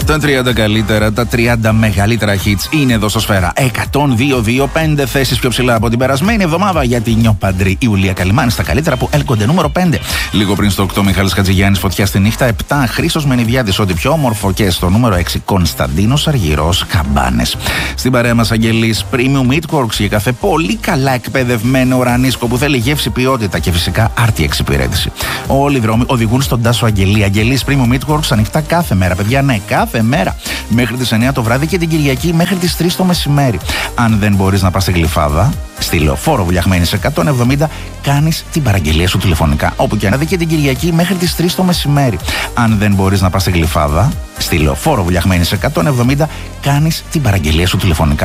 Τα 30 καλύτερα, τα 30 μεγαλύτερα hits είναι εδώ στο Σφαίρα. 102-2-5 θέσεις πιο ψηλά από την περασμένη εβδομάδα για την νιοπαντρή Ιουλία Καλιμάνη στα καλύτερα που έλκονται νούμερο 5. Λίγο πριν στο 8 Μιχάλης Χατζηγιάννης, Φωτιά στη νύχτα. 7 Χρήστος Μενιδιάδης, ό,τι πιο όμορφο. Και στο νούμερο 6 Κωνσταντίνος Αργυρός, Καμπάνες. Στην παρέα μας Αγγελής Premium Meatworks, για καφέ πολύ καλά εκπαιδευμένο ουρανίσκο που θέλει γεύση, ποιότητα και φυσικά άρτια εξυπηρέτηση. Όλοι οι δρόμοι οδηγούν στον Τάσο Αγγελή. Αγγελής Premium Meatworks ανοιχτά κάθε μέρα, παιδιά, ναι, κάθε μέρα. Μέχρι τις 9 το βράδυ και την Κυριακή μέχρι τις 3 το μεσημέρι. Αν δεν μπορείς να πας στη Γλυφάδα, στη Λεωφόρο Βουλιαχμένης 170, κάνεις την παραγγελία σου τηλεφωνικά. Όπου και αν και την Κυριακή μέχρι τις 3 το μεσημέρι. Αν δεν μπορείς να πας στη Γλυφάδα, στη Λεωφόρο Βουλιαχμένης 170, κάνεις την παραγγελία σου τηλεφωνικά.